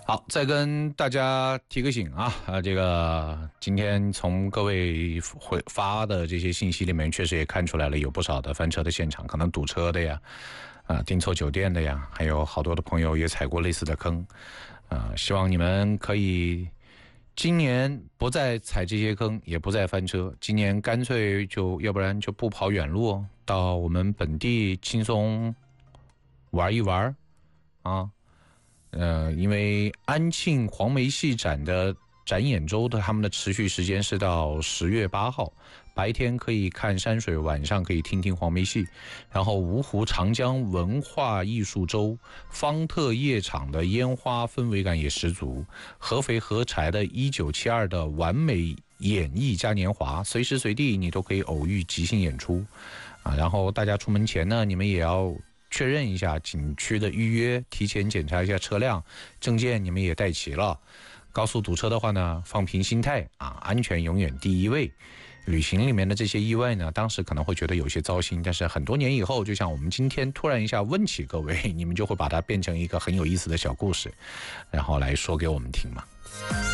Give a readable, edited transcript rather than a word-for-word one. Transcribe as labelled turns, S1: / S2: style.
S1: 好，再跟大家提个醒啊，这个今天从各位发的这些信息里面，确实也看出来了，有不少的翻车的现场，可能堵车的呀，订错酒店的呀，还有好多的朋友也踩过类似的坑，希望你们可以今年不再踩这些坑，也不再翻车，今年干脆要不然就不跑远路，到我们本地轻松玩一玩啊。因为安庆黄梅戏展的展演周的他们的持续时间是到10月8号，白天可以看山水，晚上可以听听黄梅戏。然后芜湖长江文化艺术周方特夜场的烟花氛围感也十足，合肥合柴的1972的完美演绎嘉年华，随时随地你都可以偶遇即兴演出然后大家出门前呢，你们也要确认一下景区的预约，提前检查一下车辆，证件你们也带齐了。高速堵车的话呢，放平心态安全永远第一位。旅行里面的这些意外呢，当时可能会觉得有些糟心，但是很多年以后，就像我们今天突然一下问起各位，你们就会把它变成一个很有意思的小故事，然后来说给我们听嘛。